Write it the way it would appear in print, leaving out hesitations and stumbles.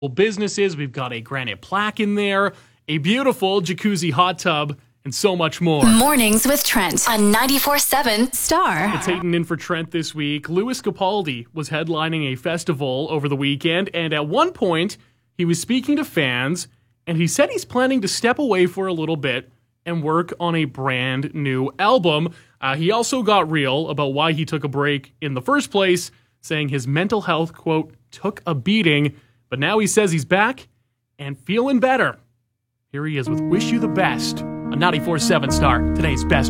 businesses. We've got a granite plaque in there, a beautiful jacuzzi hot tub, and so much more. Mornings with Trent on 94.7 Star. It's Hayden in for Trent this week. Louis Capaldi was headlining a festival over the weekend, and at one point, he was speaking to fans, and he said he's planning to step away for a little bit and work on a brand new album. He also got real about why he took a break in the first place, saying his mental health, quote, took a beating, but now he says he's back and feeling better. Here he is with Wish You the Best on 94.7 Star, today's best